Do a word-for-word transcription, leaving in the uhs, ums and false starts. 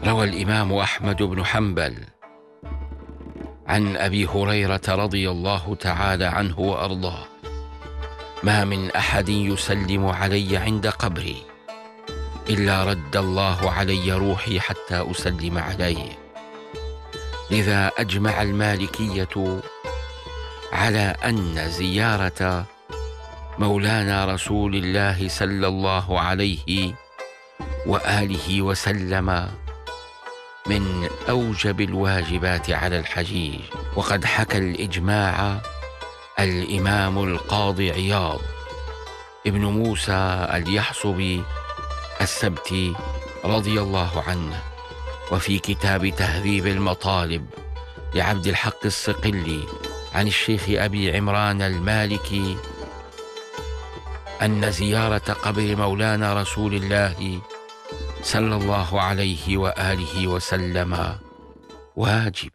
روى الإمام أحمد بن حنبل عن أبي هريرة رضي الله تعالى عنه وأرضاه: ما من أحد يسلم علي عند قبري إلا رد الله علي روحي حتى أسلم عليه. لذا أجمع المالكية على أن زيارة مولانا رسول الله صلى الله عليه وآله وسلم من أوجب الواجبات على الحجيج. وقد حكى الإجماع الإمام القاضي عياض ابن موسى اليحصبي السبتي رضي الله عنه، وفي كتاب تهذيب المطالب لعبد الحق الصقلي عن الشيخ أبي عمران المالكي أن زيارة قبر مولانا رسول الله صلى الله عليه وآله وسلم واجب.